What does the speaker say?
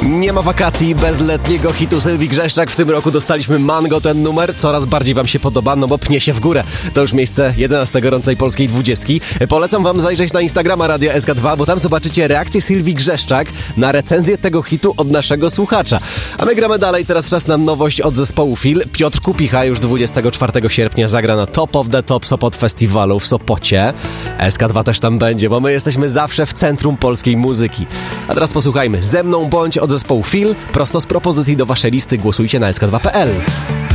Nie ma wakacji bez letniego hitu Sylwii Grzeszczak. W tym roku dostaliśmy Mango, ten numer. Coraz bardziej wam się podoba, no bo pnie się w górę. To już miejsce 11 gorącej polskiej 20. Polecam wam zajrzeć na Instagrama Radia SK2, bo tam zobaczycie reakcję Sylwii Grzeszczak na recenzję tego hitu od naszego słuchacza. A my gramy dalej. Teraz czas na nowość od zespołu Feel. Piotr Kupicha już 24 sierpnia zagra na Top of the Top Sopot Festiwalu w Sopocie. SK2 też tam będzie, bo my jesteśmy zawsze w centrum polskiej muzyki. A teraz posłuchajmy Ze mną bądź od zespołu Feel. Prosto z propozycji do waszej listy głosujcie na sk2.pl.